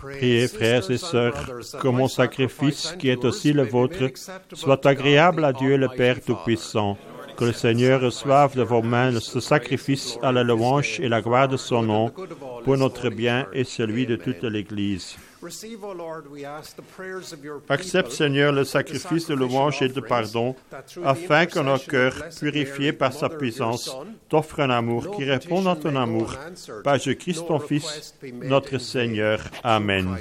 Priez, frères et sœurs, que mon sacrifice, qui est aussi le vôtre, soit agréable à Dieu le Père Tout-Puissant. Que le Seigneur reçoive de vos mains ce sacrifice à la louange et la gloire de son nom, pour notre bien et celui de toute l'Église. Accepte, Seigneur, le sacrifice de louange et de pardon, afin que nos cœurs, purifiés par sa puissance, t'offrent un amour qui réponde à ton amour. Par Jésus-Christ, ton Fils, notre Seigneur. Amen.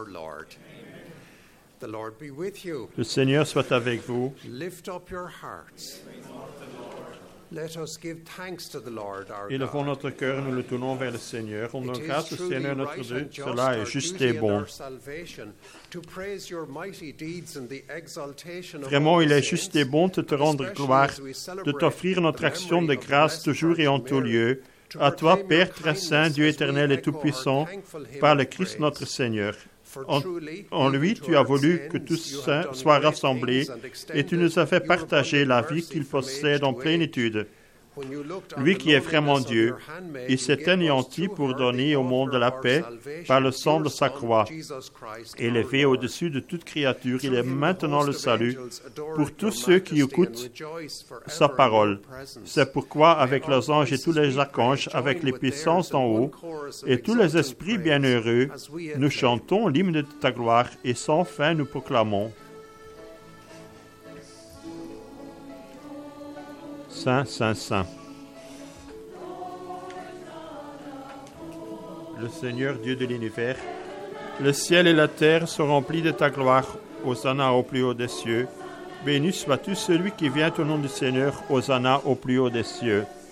Le Seigneur soit avec vous. Élevons notre cœur, nous le tournons vers le Seigneur. Rendons grâce au Seigneur notre Dieu. Cela est juste et bon. Vraiment, il est juste et bon de te rendre gloire, de t'offrir notre action de grâce toujours et en tout lieu. À toi, Père très saint, Dieu éternel et tout-puissant, par le Christ notre Seigneur. En lui, tu as voulu que tous saints soient rassemblés et tu nous as fait partager la vie qu'il possède en plénitude. Lui qui est vraiment Dieu, il s'est anéanti pour donner au monde la paix par le sang de sa croix. Élevé au-dessus de toute créature, il est maintenant le salut pour tous ceux qui écoutent sa parole. C'est pourquoi, avec les anges et tous les archanges, avec les puissances d'en haut et tous les esprits bienheureux, nous chantons l'hymne de ta gloire et sans fin nous proclamons. Saint, Saint, Saint. Le Seigneur Dieu de l'univers, le ciel et la terre sont remplis de ta gloire. Hosanna au plus haut des cieux. Béni soit-tu celui qui vient au nom du Seigneur. Hosanna au plus haut des cieux.